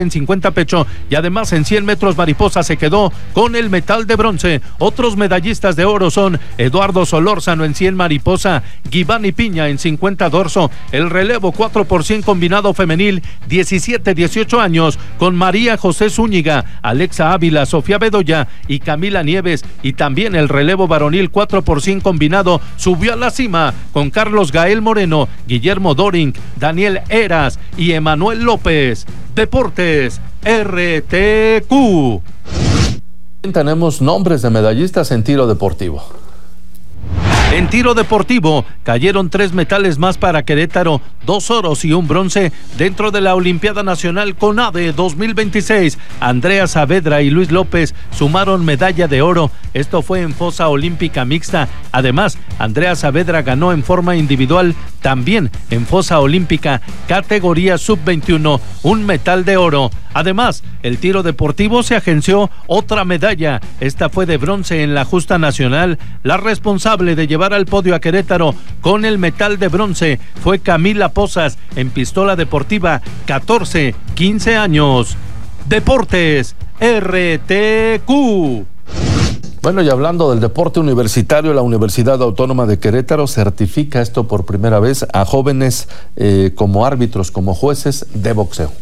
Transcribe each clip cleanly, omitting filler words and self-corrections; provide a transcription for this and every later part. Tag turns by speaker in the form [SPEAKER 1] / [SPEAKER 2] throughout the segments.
[SPEAKER 1] en 50 pecho y además en 100 metros mariposa se quedó con el metal de bronce. Otros medallistas de oro son Eduardo Solórzano en 100 mariposa, Givani Piña en 50 dorso, el relevo 4x100 combinado femenil 17-18 años con María José Zúñiga, Alexa Ávila, Sofía Bedoya y Camila Nieves, y también el relevo varonil 4x100 combinado subió a la cima con Carlos Gael Moreno, Guillermo Doring, Daniel Eras y Emanuel López. Deportes RTQ.
[SPEAKER 2] Tenemos nombres de medallistas en tiro deportivo.
[SPEAKER 1] En tiro deportivo cayeron 3 metales más para Querétaro, 2 oros y un bronce dentro de la Olimpiada Nacional CONADE 2026. Andrea Saavedra y Luis López sumaron medalla de oro. Esto fue en fosa olímpica mixta. Además, Andrea Saavedra ganó en forma individual también en fosa olímpica categoría sub-21 un metal de oro. Además, el tiro deportivo se agenció otra medalla. Esta fue de bronce en la justa nacional. La responsable de llevar al podio a Querétaro con el metal de bronce fue Camila Pozas en pistola deportiva, 14-15 años. Deportes RTQ.
[SPEAKER 2] Bueno, y hablando del deporte universitario, la Universidad Autónoma de Querétaro certifica esto por primera vez a jóvenes como árbitros, como jueces de boxeo.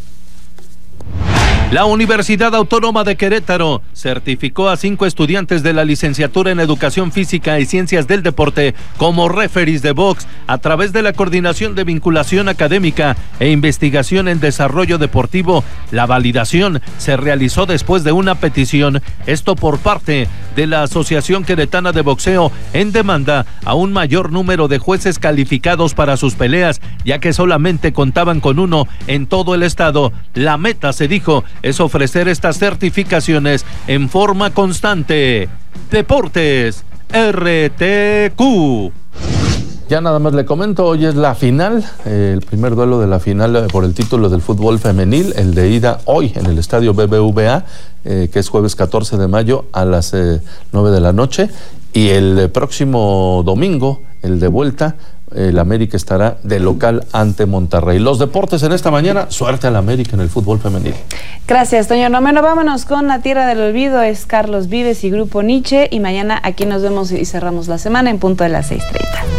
[SPEAKER 1] La Universidad Autónoma de Querétaro certificó a 5 estudiantes de la licenciatura en Educación Física y Ciencias del Deporte como referees de box a través de la Coordinación de Vinculación Académica e Investigación en Desarrollo Deportivo. La validación se realizó después de una petición, esto por parte de la Asociación Queretana de Boxeo, en demanda a un mayor número de jueces calificados para sus peleas, ya que solamente contaban con uno en todo el estado. La meta, se dijo, es ofrecer estas certificaciones en forma constante. Deportes RTQ.
[SPEAKER 2] Ya nada más le comento, hoy es la final, el primer duelo de la final por el título del fútbol femenil, el de ida hoy en el estadio BBVA, que es jueves 14 de mayo a las 9 de la noche, y el próximo domingo, el de vuelta, el América estará de local ante Monterrey. Los deportes en esta mañana, suerte al América en el fútbol femenil.
[SPEAKER 3] Gracias, Toño Romero. Vámonos con La Tierra del Olvido, es Carlos Vives y Grupo Nietzsche, y mañana aquí nos vemos y cerramos la semana en punto de las 6:30.